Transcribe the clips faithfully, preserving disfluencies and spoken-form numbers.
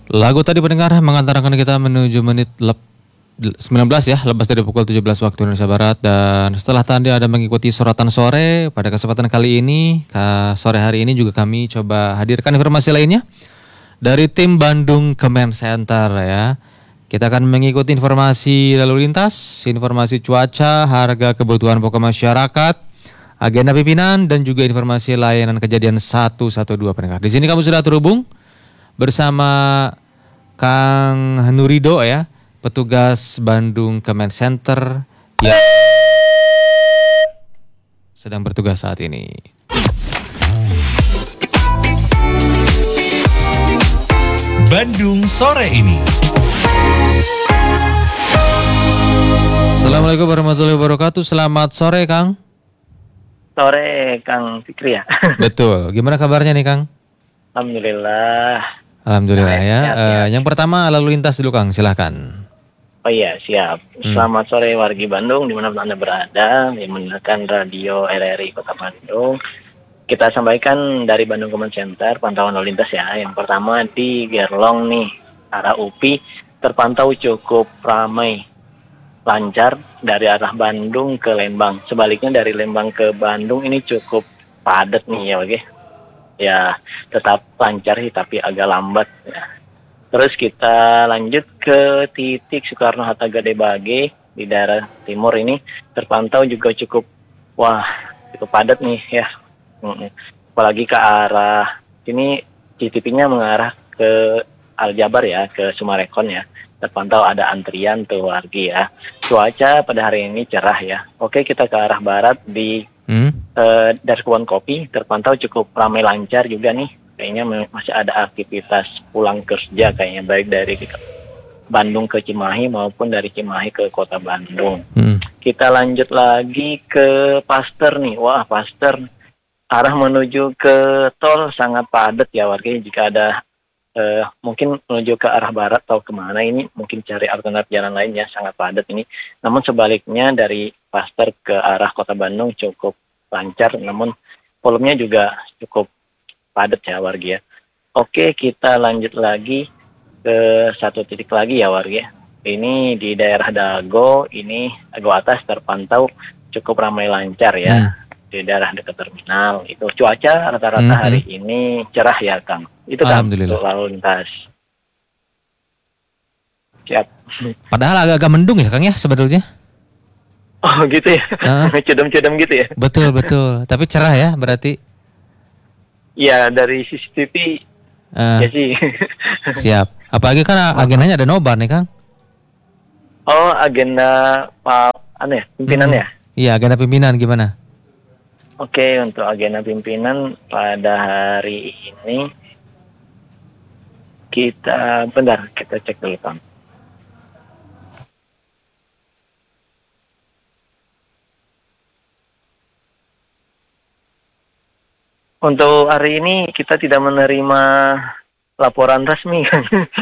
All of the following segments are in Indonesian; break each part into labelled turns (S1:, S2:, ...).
S1: Lagu tadi pendengar mengantarkan kita menuju menit lep, sembilan belas ya, lepas dari pukul tujuh belas waktu Indonesia Barat. Dan setelah tadi ada mengikuti sorotan sore, pada kesempatan kali ini, sore hari ini juga kami coba hadirkan informasi lainnya dari tim Bandung Comment Center ya. Kita akan mengikuti informasi lalu lintas, informasi cuaca, harga kebutuhan pokok masyarakat, agenda pimpinan, dan juga informasi layanan kejadian satu satu dua pendengar. Di sini kamu sudah terhubung bersama Kang Nurido ya, petugas Bandung Comment Center yang sedang bertugas saat ini.
S2: Bandung sore ini.
S1: Assalamualaikum warahmatullahi wabarakatuh. Selamat sore Kang.
S3: Sore Kang Fikri ya.
S1: Betul. Gimana kabarnya nih Kang?
S3: Alhamdulillah.
S1: Alhamdulillah
S3: Nah,
S1: ya.
S3: siap,
S1: Uh,
S3: siap.
S1: yang pertama lalu lintas dulu Kang, silahkan.
S3: Oh iya siap.
S1: Hmm.
S3: Selamat sore wargi Bandung dimanapun Anda berada yang mendengarkan radio R R I Kota Bandung. Kita sampaikan dari Bandung Comment Center pantauan lalu lintas ya. Yang pertama di Gerlong nih arah U P I terpantau cukup ramai, lancar dari arah Bandung ke Lembang. Sebaliknya dari Lembang ke Bandung ini cukup padat nih ya oke. Ya tetap lancar sih tapi agak lambat ya. Terus kita lanjut ke titik Soekarno-Hatta Gede Bage di daerah timur ini terpantau juga cukup wah cukup padat nih ya. Mm-mm. Apalagi ke arah sini C C T V-nya mengarah ke Aljabar ya, ke Sumarekon ya. Terpantau ada antrian tuh wargi ya. Cuaca pada hari ini cerah ya. Oke kita ke arah barat di
S1: Hmm?
S3: Uh, dari kebun kopi terpantau cukup ramai lancar juga nih. Kayaknya masih ada aktivitas pulang kerja kayaknya baik dari Bandung ke Cimahi maupun dari Cimahi ke kota Bandung.
S1: Hmm.
S3: Kita lanjut lagi ke Pasteur nih. Wah Pasteur arah menuju ke tol sangat padat ya warga. Jika ada uh, mungkin menuju ke arah barat atau kemana ini mungkin cari alternatif jalan lainnya sangat padat ini. Namun sebaliknya dari Pasteur ke arah kota Bandung cukup lancar, namun volumenya juga cukup padat ya warga ya. Oke kita lanjut lagi ke satu titik lagi ya warga. Ini di daerah Dago, ini Dago atas terpantau cukup ramai lancar ya. Hmm. Di daerah dekat terminal itu cuaca rata-rata hmm. hari ini cerah ya Kang. Itu kan untuk lalu lintas. Siap.
S1: Padahal agak-agak mendung ya Kang ya sebetulnya.
S3: Oh gitu ya, uh, cedem-cedem gitu ya.
S1: Betul betul, tapi cerah ya berarti.
S3: Iya dari C C T V uh, ya sih.
S1: Siap. Apalagi kan agendanya ada nobar nih Kang.
S3: Oh agenda Pak aneh pimpinan hmm. ya?
S1: Iya agenda pimpinan gimana?
S3: Oke untuk agenda pimpinan pada hari ini kita bentar kita cek dulu Kang. Untuk hari ini kita tidak menerima laporan resmi kan.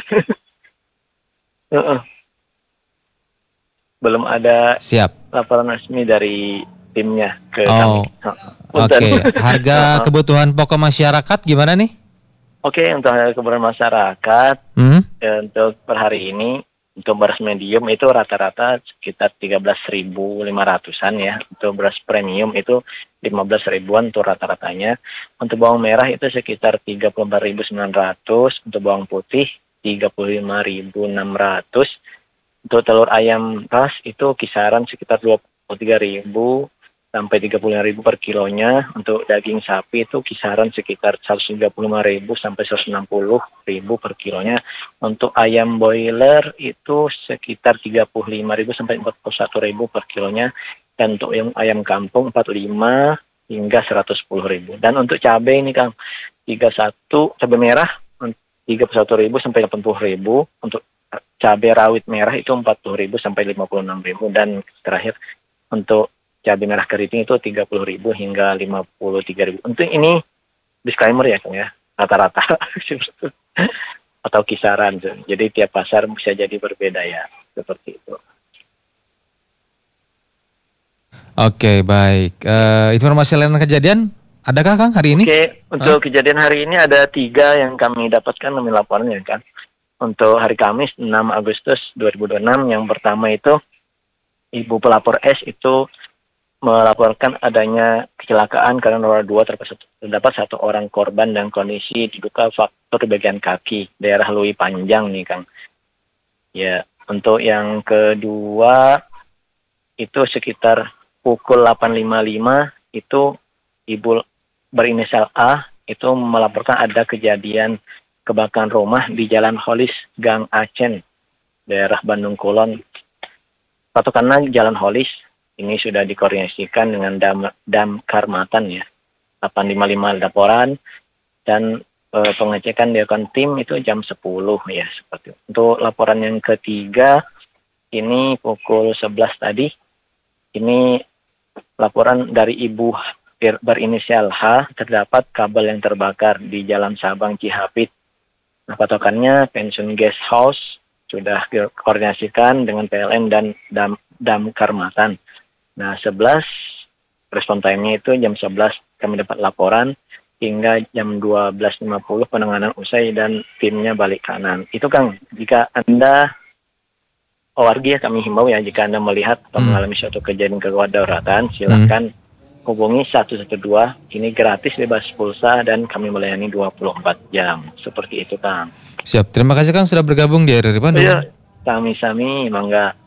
S3: uh-uh. Belum ada
S1: Siap.
S3: laporan resmi dari timnya ke
S1: oh.
S3: kami.
S1: Oke, okay. Harga kebutuhan pokok masyarakat gimana nih?
S3: Oke, okay, untuk harga kebutuhan masyarakat hmm? ya, untuk per hari ini untuk beras medium itu rata-rata sekitar tiga belas ribu lima ratusan ya. Untuk beras premium itu lima belas ribuan untuk rata-ratanya. Untuk bawang merah itu sekitar tiga puluh empat ribu sembilan ratus. Untuk bawang putih tiga puluh lima ribu enam ratus. Untuk telur ayam ras itu kisaran sekitar dua puluh tiga ribu sampai tiga puluh lima ribu per kilonya. Untuk daging sapi itu kisaran sekitar seratus tiga puluh lima ribu sampai seratus enam puluh ribu per kilonya. Untuk ayam boiler itu sekitar tiga puluh lima ribu sampai empat puluh satu ribu per kilonya. Dan untuk yang ayam kampung empat puluh lima hingga seratus sepuluh ribu. Dan untuk cabai ini Kang tiga puluh satu cabai merah tiga puluh satu ribu sampai delapan puluh ribu. Untuk cabai rawit merah itu empat puluh ribu sampai lima puluh enam ribu. Dan terakhir untuk cabai merah keriting itu tiga puluh ribu hingga lima puluh tiga ribu. Untuk ini disclaimer ya Kang ya, rata-rata atau kisaran. Jadi tiap pasar bisa jadi berbeda ya, seperti itu.
S1: Oke, baik. Uh, informasi lain kejadian adakah Kang hari ini?
S3: Oke, untuk huh? kejadian hari ini ada tiga yang kami dapatkan demi laporannya kan. untuk hari Kamis enam Agustus dua ribu dua puluh enam yang pertama itu Ibu pelapor S itu melaporkan adanya kecelakaan karena roda dua terdapat satu orang korban dan kondisi diduga faktor bagian kaki daerah lui panjang nih Kang. Ya, untuk yang kedua itu sekitar pukul delapan lima puluh lima itu ibu berinisial A itu melaporkan ada kejadian kebakaran rumah di Jalan Holis Gang Acen daerah Bandung Kulon. Patokannya Jalan Holis ini sudah dikoordinasikan dengan dam, Damkar Matan ya. delapan lima puluh lima laporan dan e, pengecekan dilakukan tim itu jam sepuluh ya seperti itu. Untuk laporan yang ketiga ini pukul sebelas tadi. Ini laporan dari ibu berinisial H terdapat kabel yang terbakar di Jalan Sabang Cihapit. Nah, patokannya pensiun guest house sudah dikoordinasikan dengan P L N dan Dam, Damkar Matan. Nah, sebelas respon time-nya itu jam sebelas kami dapat laporan hingga jam dua belas lima puluh penanganan usai dan timnya balik kanan. Itu Kang, jika Anda warga ya kami himbau ya jika Anda melihat atau hmm. mengalami suatu kejadian kedaruratan silakan hmm. hubungi satu satu dua. Ini gratis bebas pulsa dan kami melayani dua puluh empat jam. Seperti itu Kang.
S1: Siap. Terima kasih Kang sudah bergabung di R R I Bandung.
S3: Iya, sami-sami mangga.